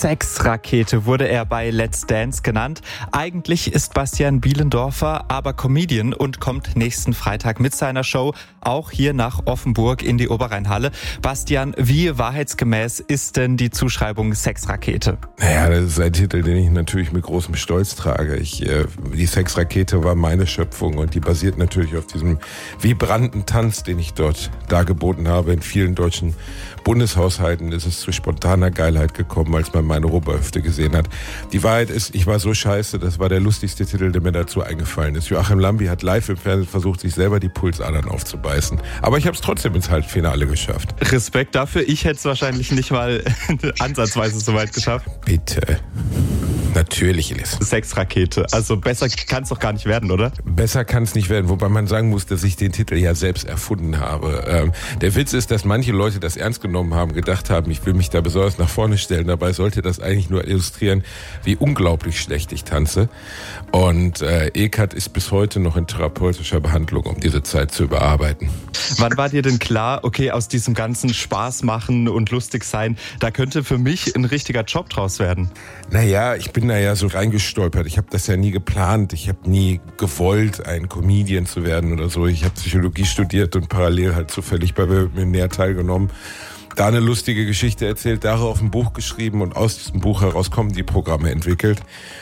Sexrakete wurde er bei Let's Dance genannt. Eigentlich ist Bastian Bielendorfer aber Comedian und kommt nächsten Freitag mit seiner Show auch hier nach Offenburg in die Oberrheinhalle. Bastian, wie wahrheitsgemäß ist denn die Zuschreibung Sexrakete? Naja, das ist ein Titel, den ich natürlich mit großem Stolz trage. Die Sexrakete war meine Schöpfung und die basiert natürlich auf diesem vibranten Tanz, den ich dort dargeboten habe. In vielen deutschen Bundeshaushalten ist es zu spontaner Geilheit gekommen, als man meine Oberhüfte gesehen hat. Die Wahrheit ist, ich war so scheiße, das war der lustigste Titel, der mir dazu eingefallen ist. Joachim Lambi hat live im Fernsehen versucht, sich selber die Pulsadern aufzubeißen. Aber ich habe es trotzdem ins Halbfinale geschafft. Respekt dafür, ich hätte es wahrscheinlich nicht mal ansatzweise so weit geschafft. Bitte. Natürlich, Elis. Sexrakete. Also besser kann es doch gar nicht werden, oder? Besser kann es nicht werden, wobei man sagen muss, dass ich den Titel ja selbst erfunden habe. Der Witz ist, dass manche Leute das ernst genommen haben, gedacht haben, ich will mich da besonders nach vorne stellen. Dabei sollte das eigentlich nur illustrieren, wie unglaublich schlecht ich tanze. Und Eckart ist bis heute noch in therapeutischer Behandlung, um diese Zeit zu überarbeiten. Wann war dir denn klar, okay, aus diesem ganzen Spaß machen und lustig sein, da könnte für mich ein richtiger Job draus werden? Naja, ich bin da ja so reingestolpert. Ich habe das ja nie geplant. Ich habe nie gewollt, ein Comedian zu werden oder so. Ich habe Psychologie studiert und parallel halt zufällig bei Millionär teilgenommen. Da eine lustige Geschichte erzählt, darauf ein Buch geschrieben und aus diesem Buch heraus kommen die Programme entwickelt.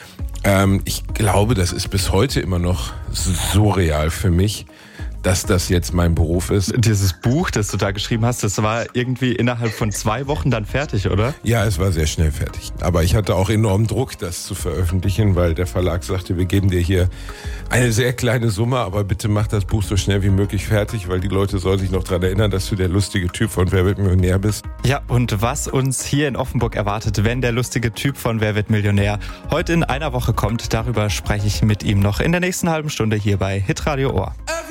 Ich glaube, das ist bis heute immer noch surreal für mich, dass das jetzt mein Beruf ist. Dieses Buch, das du da geschrieben hast, das war irgendwie innerhalb von 2 Wochen dann fertig, oder? Ja, es war sehr schnell fertig. Aber ich hatte auch enormen Druck, das zu veröffentlichen, weil der Verlag sagte, wir geben dir hier eine sehr kleine Summe, aber bitte mach das Buch so schnell wie möglich fertig, weil die Leute sollen sich noch daran erinnern, dass du der lustige Typ von Wer wird Millionär bist. Ja, und was uns hier in Offenburg erwartet, wenn der lustige Typ von Wer wird Millionär heute in einer Woche kommt, darüber spreche ich mit ihm noch in der nächsten halben Stunde hier bei Hitradio Ohr.